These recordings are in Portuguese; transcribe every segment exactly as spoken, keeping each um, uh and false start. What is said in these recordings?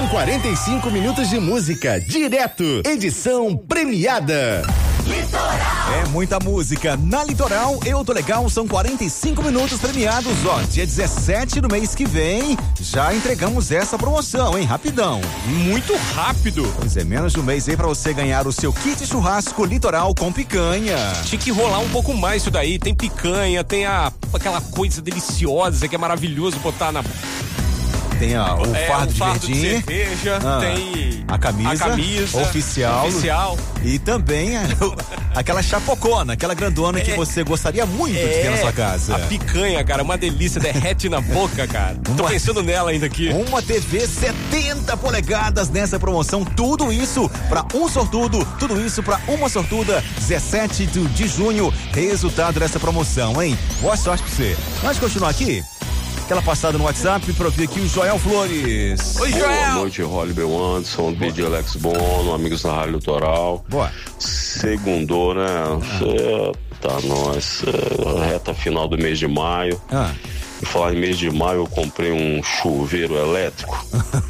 quarenta e cinco minutos de música, direto, edição premiada. Litoral. É muita música. Na Litoral, Eu Tô Legal, são quarenta e cinco minutos premiados, ó. Dia dezessete do mês que vem, já entregamos essa promoção, hein? Rapidão. Muito rápido. Pois é, menos de um mês aí pra você ganhar o seu kit churrasco Litoral com picanha. Tinha que rolar um pouco mais isso daí. Tem picanha, tem a, aquela coisa deliciosa que é maravilhoso botar na... Tem ó, o é, fardo um de fardo verdinho, de cerveja, ah, tem a camisa, a camisa oficial, oficial e também a, aquela chapocona, aquela grandona é, que você gostaria muito é, de ter na sua casa. A picanha, cara, uma delícia, derrete na boca, cara. Uma, Tô pensando nela ainda aqui. Uma T V setenta polegadas nessa promoção, tudo isso pra um sortudo, tudo isso pra uma sortuda, dezessete de junho, resultado dessa promoção, hein? Boa sorte pra você. Antes de continuar aqui, aquela passada no WhatsApp pra ouvir aqui o Joel Flores. Oi, Joel! Boa noite, Holliber Anderson, B D Alex Bono, amigos da Rádio Litoral. Boa. Segundou, né? Ah. Tá, nós, é, reta final do mês de maio. Ah. E falar em mês de maio, eu comprei um chuveiro elétrico.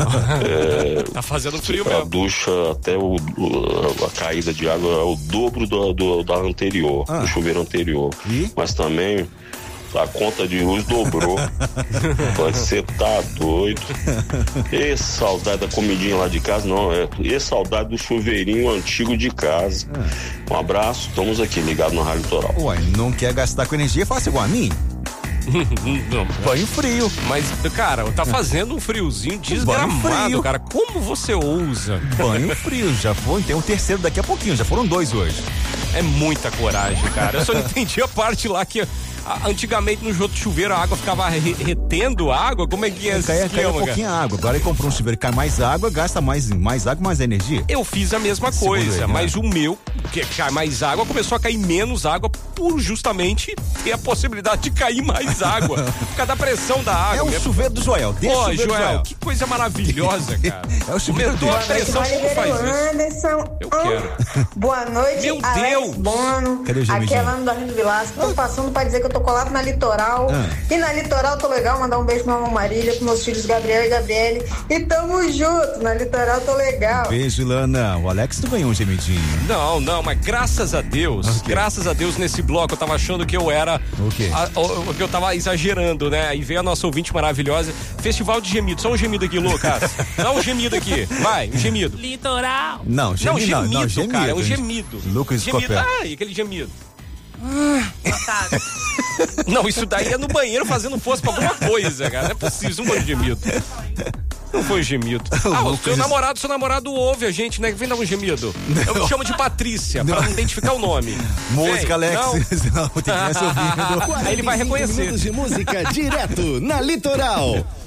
é, tá fazendo frio a mesmo. A ducha, até o, a caída de água é o dobro do, do, da anterior, ah. do chuveiro anterior. E? Mas também... a conta de luz dobrou. Você tá doido. E saudade da comidinha lá de casa, não, é. E saudade do chuveirinho antigo de casa. Um abraço, estamos aqui ligados na Rádio Litoral. Ué, não quer gastar com energia? Faça igual a mim. Não, banho frio. Mas, cara, tá fazendo um friozinho desgramado, cara. Como você ousa? Banho frio, já foi. Tem um terceiro daqui a pouquinho, já foram dois hoje. É muita coragem, cara. Eu só não entendi a parte lá que antigamente no jogo de chuveiro a água ficava re- retendo água. Como é que é? Cai, cai um pouquinho a água. Agora ele comprou um chuveiro, cai mais água, gasta mais, mais água, mais energia. Eu fiz a mesma coisa, ele, mas né? O meu, que cai mais água, começou a cair menos água por justamente ter a possibilidade de cair mais água. Por causa da pressão da água. É o mesmo. chuveiro do Joel. Ó, oh, Joel, Joel, que coisa maravilhosa, cara. É o chuveiro do a pressão, como faz Anderson. Eu quero. Boa noite, meu Alex Deus. Bono. Cadê o aqui é lá no Darlene Vilaço. Tô passando pra dizer que eu tô colado na Litoral. Ah. E na Litoral tô legal, mandar um beijo pra mamãe Marília, pros meus filhos Gabriel e Gabriele. E tamo junto, na Litoral tô legal. Beijo, Lana. O Alex, tu ganhou um gemidinho. Não, não, mas graças a Deus, okay. graças a Deus nesse bloco eu tava achando que eu era, o quê? A, o, que eu tava exagerando, né? E veio a nossa ouvinte maravilhosa, Festival de Gemido, só um gemido aqui, Lucas. Dá um gemido aqui, vai, um gemido. Litoral. Não, gemido, não, gemido, não, não gemido, cara, é um gemido. Lucas Gemido, ai, aquele gemido. Não, isso daí é no banheiro fazendo força pra alguma coisa, cara. Não é possível, não foi um gemido. Não foi um gemido. Ah, o seu namorado, seu namorado ouve a gente, né? Vem dar um gemido. Eu me chamo de Patrícia, não. Pra não identificar o nome. Música, Alex. Não, não tem que ouvindo. Aí ele vai reconhecer. De música direto na Litoral.